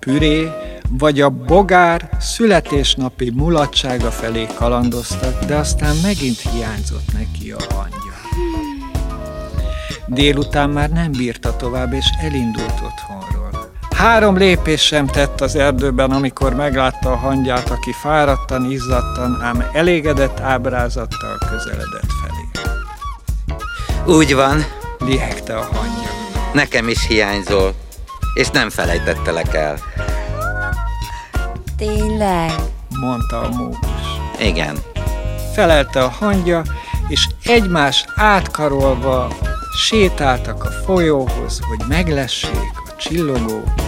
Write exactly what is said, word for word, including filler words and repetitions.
püré vagy a bogár születésnapi mulatsága felé kalandoztak, de aztán megint hiányzott neki a hangja. Délután már nem bírta tovább, és elindult otthonról. Három lépés sem tett az erdőben, amikor meglátta a hangyát, aki fáradtan, izzadtan, ám elégedett ábrázattal közeledett felé. Úgy van, lihegte a hangya. Nekem is hiányzol, és nem felejtettelek el. Tényleg? Mondta a mókus. Igen. Felelte a hangya, és egymást átkarolva sétáltak a folyóhoz, hogy meglessék a csillogó